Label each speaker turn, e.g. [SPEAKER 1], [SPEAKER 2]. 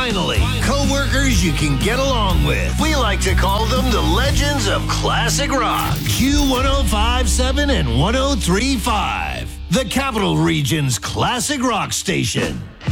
[SPEAKER 1] finally, co-workers you can get along with. We like to call them the legends of classic rock. Q1057 and 1035, the Capital Region's classic rock station.